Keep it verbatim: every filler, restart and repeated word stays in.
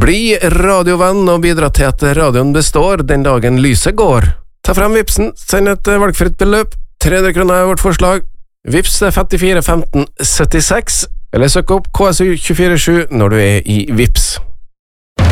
Bli radiovenn og bidra til at radioen består den dagen lyset går. Ta frem vipsen, send et valgfritt beløp, tre hundre kroner er vårt forslag. Vips er femtifire femten syttiseks, eller søk opp K S U to fire sju når du er i Vips.